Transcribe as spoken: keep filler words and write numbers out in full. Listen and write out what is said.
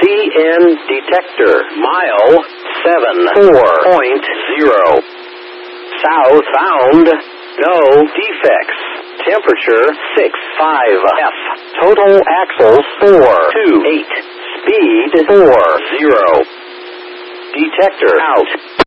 C N detector. Mile seven four point zero. Southbound. No defects. Temperature six five F. Total axles four two eight. Speed four zero. Detector out.